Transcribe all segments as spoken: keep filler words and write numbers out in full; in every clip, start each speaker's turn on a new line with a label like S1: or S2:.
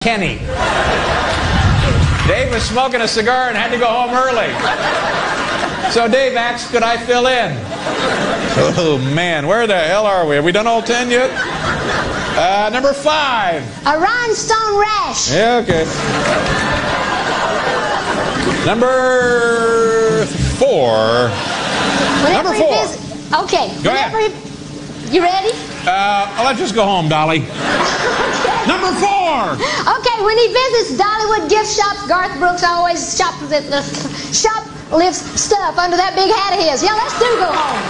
S1: Kenny. Dave was smoking a cigar and had to go home early. So Dave asked, could I fill in? Oh, man, where the hell are we? Have we done all ten yet? Uh, number five.
S2: A rhinestone rash.
S1: Yeah, okay. Number four.
S2: Whenever
S1: number four.
S2: Visit, okay.
S1: Go
S2: Whenever
S1: ahead.
S2: He, you ready?
S1: Uh, let's just go home, Dolly. Number four.
S2: Okay, when he visits Dollywood gift shops, Garth Brooks always shop the, the shop lifts stuff under that big hat of his. Yeah, let's do go home.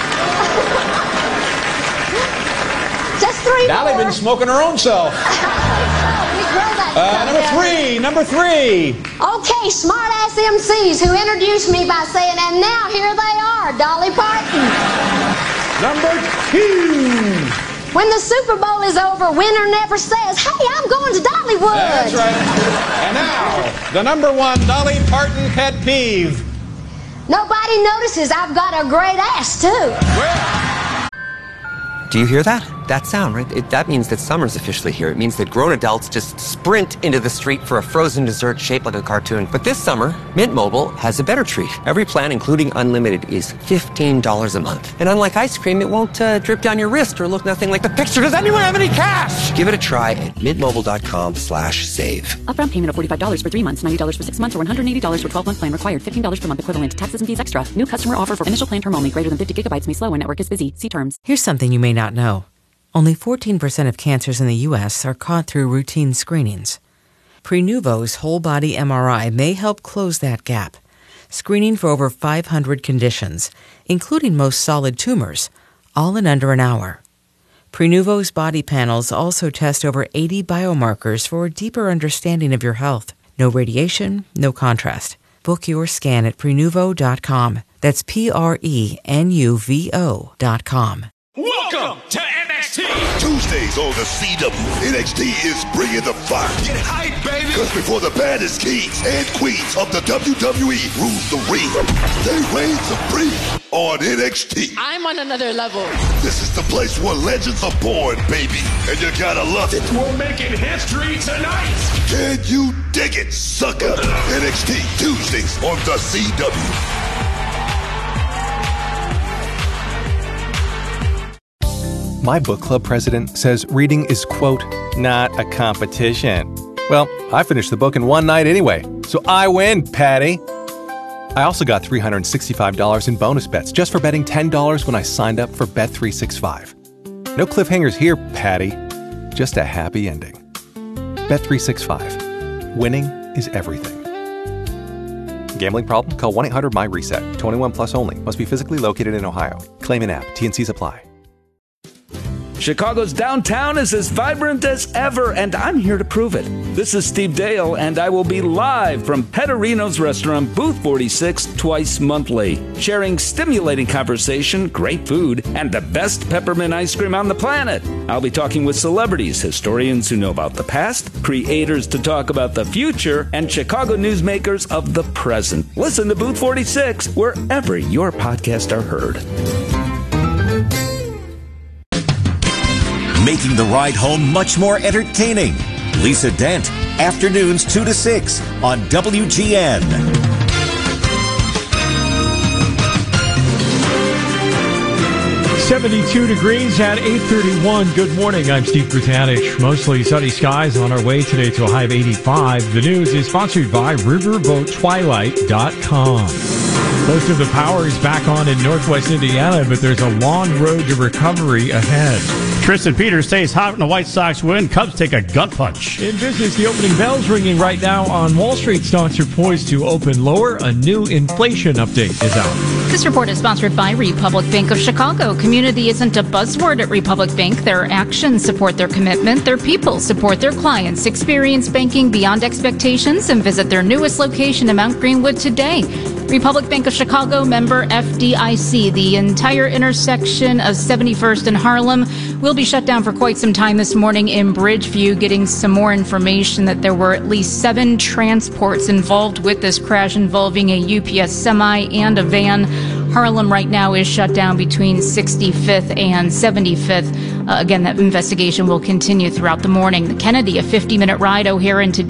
S2: Just three
S1: Dolly
S2: more.
S1: been smoking her own self.
S2: We grow that
S1: Uh,
S2: stuff
S1: number
S2: down
S1: three.
S2: here.
S1: Number three.
S2: Okay, smart-ass M Cs who introduced me by saying, and now here they are, Dolly Parton.
S1: Number two.
S2: When the Super Bowl is over, winner never says, hey, I'm going to Dollywood.
S1: That's right. And now, the number one Dolly Parton pet peeve.
S2: Nobody notices I've got a great ass, too.
S1: Well,
S3: Do you hear that? That sound, right? It, that means that summer's officially here. It means that grown adults just sprint into the street for a frozen dessert shaped like a cartoon. But this summer, Mint Mobile has a better treat. Every plan, including unlimited, is fifteen dollars a month. And unlike ice cream, it won't uh, drip down your wrist or look nothing like the picture. Does anyone have any cash? Give it a try at mintmobile.com slash save.
S4: Upfront payment of forty-five dollars for three months, ninety dollars for six months, or one hundred eighty dollars for twelve-month plan required. fifteen dollars per month equivalent. Taxes and fees extra. New customer offer for initial plan term only. Greater than fifty gigabytes may slow when network is busy. See terms.
S5: Here's something you may not know. Only fourteen percent of cancers in the U S are caught through routine screenings. Prenuvo's whole-body M R I may help close that gap, screening for over five hundred conditions, including most solid tumors, all in under an hour. Prenuvo's body panels also test over eighty biomarkers for a deeper understanding of your health. No radiation, no contrast. Book your scan at prenuvo dot com. That's P R E N U V O dot com.
S6: Welcome to N X T!
S7: Tuesdays on the C W, N X T is bringing the fire.
S6: Get hype, baby!
S7: Because before the baddest kings and queens of the W W E rule the ring, they reign supreme on N X T.
S8: I'm on another level.
S7: This is the place where legends are born, baby, and you gotta love it.
S6: We're making history tonight!
S7: Can you dig it, sucker? N X T, Tuesdays on the C W.
S9: My book club president says reading is, quote, not a competition. Well, I finished the book in one night anyway, so I win, Patty. I also got three hundred sixty-five dollars in bonus bets just for betting ten dollars when I signed up for Bet three sixty-five. No cliffhangers here, Patty. Just a happy ending. Bet three sixty-five. Winning is everything. Gambling problem? Call one eight hundred M Y RESET. twenty-one plus only. Must be physically located in Ohio. Claim in app. T and Cs apply.
S10: Chicago's downtown is as vibrant as ever, and I'm here to prove it. This is Steve Dale, and I will be live from Petterino's restaurant, Booth forty-six, twice monthly, sharing stimulating conversation, great food, and the best peppermint ice cream on the planet. I'll be talking with celebrities, historians who know about the past, creators to talk about the future, and Chicago newsmakers of the present. Listen to Booth forty-six wherever your podcasts are heard.
S11: Making the ride home much more entertaining. Lisa Dent, afternoons two to six on W G N.
S12: seventy-two degrees at eight thirty-one. Good morning. I'm Steve Brutanich. Mostly sunny skies on our way today to a high of eighty-five. The news is sponsored by riverboat twilight dot com. Most of the power is back on in northwest Indiana, but there's a long road to recovery ahead.
S13: Tristan Peters stays hot when the White Sox win. Cubs take a gut punch.
S12: In business, the opening bell's ringing right now on Wall Street. Stocks are poised to open lower. A new inflation update is out.
S14: This report is sponsored by Republic Bank of Chicago. Community isn't a buzzword at Republic Bank. Their actions support their commitment. Their people support their clients. Experience banking beyond expectations and visit their newest location in Mount Greenwood today. Republic Bank of Chicago, member F D I C. The entire intersection of seventy-first and Harlem will be shut down for quite some time this morning in Bridgeview. Getting some more information that there were at least seven transports involved with this crash involving a U P S semi and a van. Harlem right now is shut down between sixty-fifth and seventy-fifth. Uh, again, that investigation will continue throughout the morning. The Kennedy, a fifty-minute ride O'Hare into